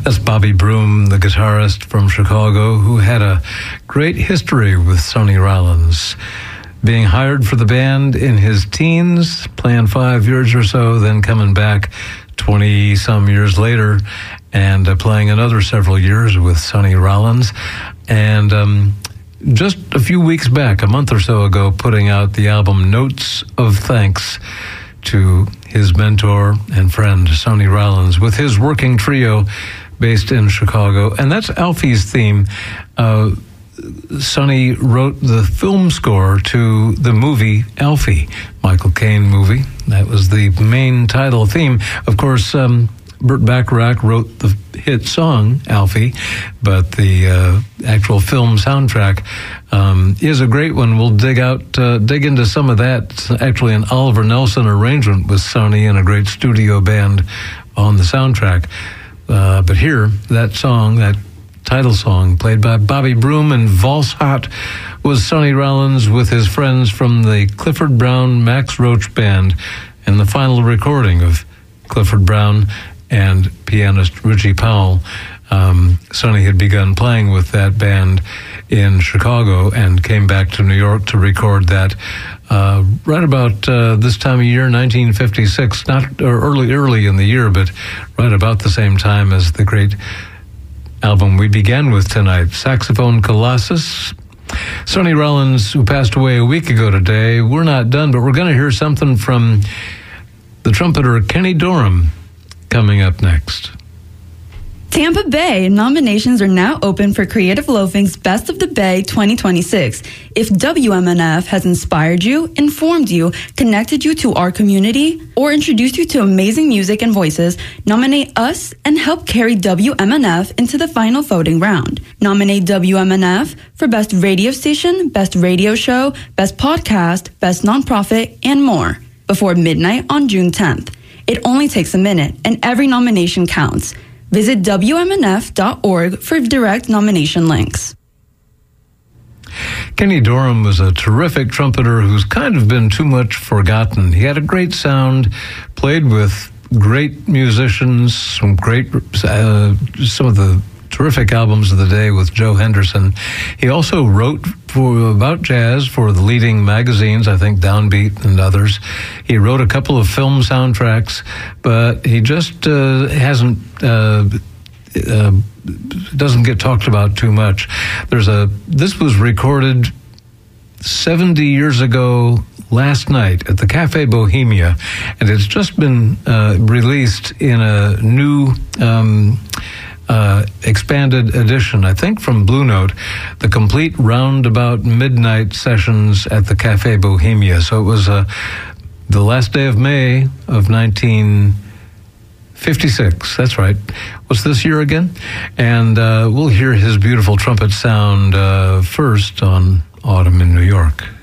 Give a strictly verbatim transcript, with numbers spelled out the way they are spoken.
That's Bobby Broom, the guitarist from Chicago, who had a great history with Sonny Rollins, being hired for the band in his teens, playing five years or so, then coming back twenty-some years later and uh, playing another several years with Sonny Rollins. And um, just a few weeks back, a month or so ago, putting out the album Notes of Thanks to his mentor and friend, Sonny Rollins, with his working trio based in Chicago. And that's Alfie's theme. Uh, Sonny wrote the film score to the movie Alfie, Michael Caine movie. That was the main title theme. Of course, um, Burt Bacharach wrote the hit song Alfie, but the uh, actual film soundtrack um, is a great one. We'll dig out, uh, dig into some of that. It's actually an Oliver Nelson arrangement with Sonny and a great studio band on the soundtrack. Uh, but here, that song, that title song, played by Bobby Broom and Valshot, was Sonny Rollins with his friends from the Clifford Brown Max Roach Band, and the final recording of Clifford Brown and pianist Richie Powell. Um, Sonny had begun playing with that band in Chicago and came back to New York to record that uh, right about uh, this time of year, nineteen fifty-six, not or early, early in the year, but right about the same time as the great album we began with tonight, Saxophone Colossus. Sonny Rollins, who passed away a week ago today. We're not done, but we're going to hear something from the trumpeter Kenny Dorham coming up next. Tampa Bay nominations are now open for Creative Loafing's Best of the Bay twenty twenty-six. If W M N F has inspired you, informed you, connected you to our community, or introduced you to amazing music and voices, nominate us and help carry W M N F into the final voting round. Nominate W M N F for Best Radio Station, Best Radio Show, Best Podcast, Best Nonprofit, and more before midnight on June tenth. It only takes a minute, and every nomination counts. Visit W M N F dot org for direct nomination links. Kenny Dorham was a terrific trumpeter who's kind of been too much forgotten. He had a great sound, played with great musicians, some great, uh, some of the terrific albums of the day with Joe Henderson. He also wrote for about jazz for the leading magazines, I think Downbeat and others. He wrote a couple of film soundtracks, but he just uh, hasn't uh, uh, doesn't get talked about too much. There's a this was recorded seventy years ago last night at the Cafe Bohemia, and it's just been uh, released in a new um, Uh, expanded edition, I think from Blue Note, the complete roundabout midnight sessions at the Cafe Bohemia. So it was uh, the last day of May of nineteen fifty-six. That's right. What's this year again? And uh, we'll hear his beautiful trumpet sound uh, first on Autumn in New York.